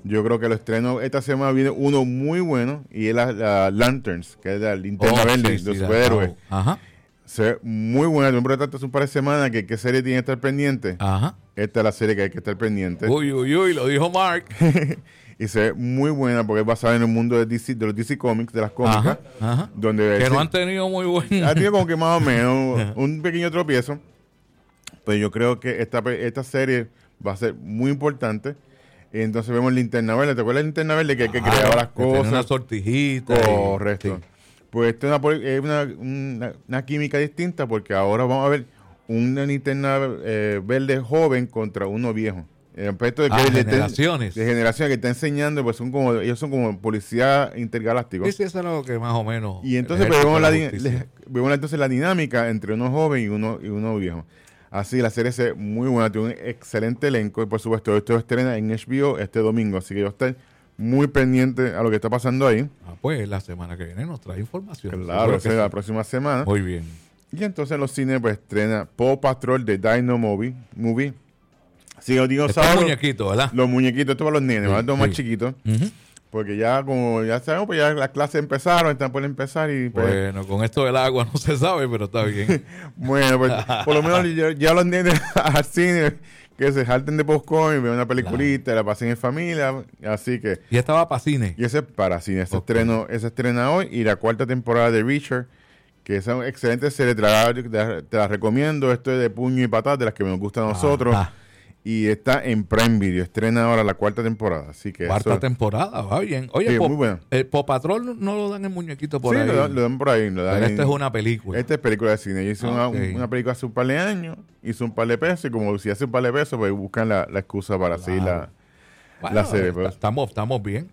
Yo creo que los estrenos, esta semana viene uno muy bueno, y es la Lanterns, que es la linterna verde, sí, de sí, superhéroes. Ajá. Se ve muy buena. Tú me preguntaste hace un par de semanas que qué serie tiene que estar pendiente. Ajá. Esta es la serie que hay que estar pendiente. Uy, lo dijo Mark. Y se ve muy buena porque es basada en el mundo de DC, de los DC Comics, de las cómicas. Ajá. Donde Que no han tenido muy buen. ha tenido como que más o menos un pequeño tropiezo. Pero yo creo que esta serie va a ser muy importante. Y entonces vemos Linterna Verde. ¿Te acuerdas de Linterna Verde? Que creaba las cosas. Una sortijita. Correcto. Sí. Pues esto es una química distinta, porque ahora vamos a ver una linterna verde joven contra uno viejo. El aspecto de que generaciones. De generaciones que está enseñando, pues ellos son como policías intergalácticos. Sí, eso es lo que más o menos. Y entonces pues, vemos entonces la dinámica entre uno joven y uno viejo. Así, la serie es muy buena, tiene un excelente elenco, y por supuesto esto estrena en HBO este domingo, así que yo estoy muy pendiente a lo que está pasando ahí. Pues la semana que viene nos trae información. Claro, esa es la próxima semana. Muy bien. Y entonces en los cines pues estrena Paw Patrol de Dino Movie. Sí, los dinosaurios. Los muñequitos, ¿verdad? Los muñequitos, esto para los nenes, ¿verdad? Los más chiquitos. Uh-huh. Porque ya, como ya sabemos, pues ya las clases empezaron, están por empezar y pues... Bueno, con esto del agua no se sabe, pero está bien. Bueno, pues por lo menos ya los nenes al cine, que se salten de popcorn y vean una peliculita, la pasen en familia, así que... Y estaba para cine. Y ese es para cine, ese estrena hoy, y la cuarta temporada de Reacher, que es una excelente serie, te la recomiendo, esto es de puño y patada, de las que nos gusta a nosotros. Y está en Prime Video, estrena ahora la cuarta temporada, así que temporada, va bien. Oye, sí, muy bueno. El Paw Patrol no lo dan en muñequito por ahí. Sí, lo dan por ahí. Pero esta es una película. Esta es película de cine. Yo hice una película hace un par de años, hice un par de pesos, y como si hace un par de pesos, pues buscan la excusa para seguir la serie. Pues. Estamos bien.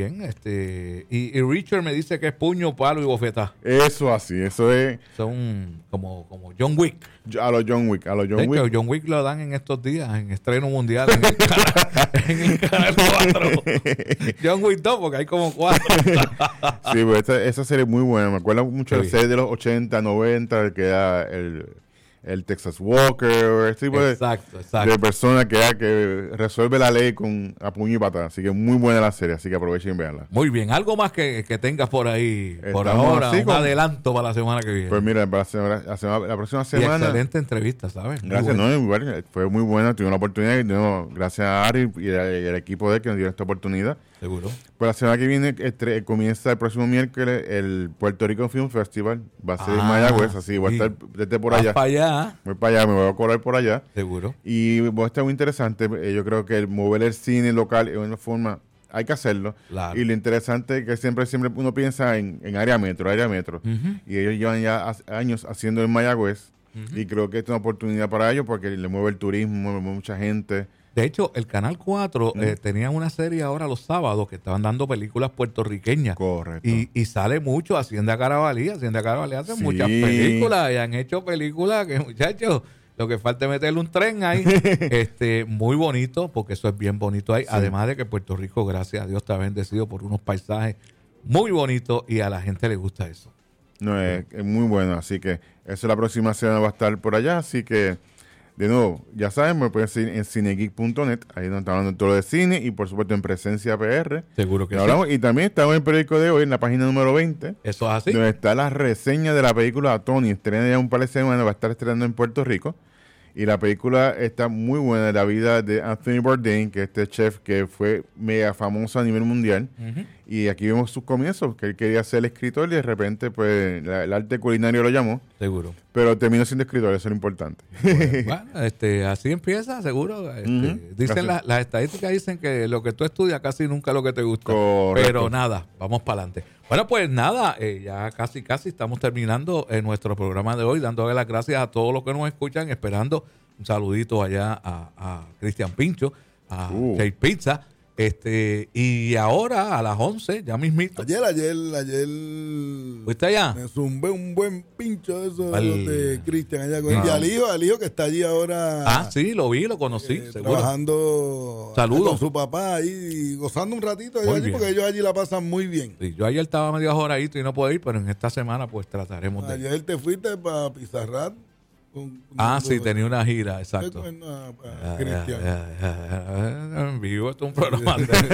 Y Richard me dice que es puño, palo y bofetá. Eso así, eso es. Son como John Wick. A los John Wick. John Wick lo dan en estos días, en estreno mundial, en el canal 4. John Wick 2, porque hay como 4. Sí, pues esa serie es muy buena. Me acuerdo mucho de la serie de los 80, 90, que era el Texas Walker, este tipo de persona que resuelve la ley a puño y patada. Así que muy buena la serie, así que aprovechen y veanla. Muy bien, algo más que tengas por ahí, por ahora, un adelanto para la semana que viene. Pues mira, la próxima semana... Y excelente entrevista, ¿sabes? Gracias, fue muy buena, tuvimos la oportunidad, gracias a Ari y el equipo de él que nos dieron esta oportunidad. Seguro. Pues la semana que viene comienza el próximo miércoles el Puerto Rico Film Festival. Va a ser en Mayagüez, así voy a estar desde por allá. Voy para allá, me voy a correr por allá. Seguro. Y va a estar muy interesante. Yo creo que mover el cine local es una forma, hay que hacerlo. Claro. Y lo interesante es que siempre uno piensa en área metro. Uh-huh. Y ellos llevan ya años haciendo en Mayagüez. Uh-huh. Y creo que esta es una oportunidad para ellos porque le mueve el turismo, mueve mucha gente. De hecho, el Canal 4 tenía una serie ahora los sábados que estaban dando películas puertorriqueñas. Correcto. Y sale mucho Hacienda Carabalí. Hacienda Carabalí hace muchas películas y han hecho películas que, muchachos, lo que falta es meterle un tren ahí. Muy bonito, porque eso es bien bonito ahí. Sí. Además de que Puerto Rico, gracias a Dios, está bendecido por unos paisajes muy bonitos y a la gente le gusta eso. No, es muy bueno. Así que eso la próxima semana va a estar por allá. Así que... De nuevo, ya saben, me pueden seguir en cinegeek.net, ahí donde estamos hablando todo de cine, y por supuesto en Presencia PR. Seguro que sí. Y también estamos en el periódico de hoy, en la página número 20. Eso es así. Donde está la reseña de la película Tony. Estrena ya un par de semanas, va a estar estrenando en Puerto Rico. Y la película está muy buena, la vida de Anthony Bourdain, que es este chef que fue mega famoso a nivel mundial. Uh-huh. Y aquí vemos sus comienzos, que él quería ser escritor y de repente pues el arte culinario lo llamó. Seguro. Pero terminó siendo escritor, eso es lo importante. Bueno, así empieza, seguro. Uh-huh. Dicen las estadísticas dicen que lo que tú estudias casi nunca es lo que te gusta. Correcto. Pero nada, vamos para adelante. Bueno, pues nada, ya casi estamos terminando nuestro programa de hoy, dándole las gracias a todos los que nos escuchan, esperando un saludito allá a Cristian Pincho, a Jay Pizza. Y ahora a las 11, ya mismito. Ayer. ¿Fuiste allá? Me zumbé un buen pincho de eso de Cristian allá con y al hijo que está allí ahora. Sí, lo vi, lo conocí. Trabajando con su papá ahí, gozando un ratito allí, porque ellos allí la pasan muy bien. Sí, yo ayer estaba medio ajoradito y no pude ir, pero en esta semana pues trataremos de ir. Ayer te fuiste para Pizarrat. Sí, tenía una gira, exacto. Cristian. En vivo, esto es un programa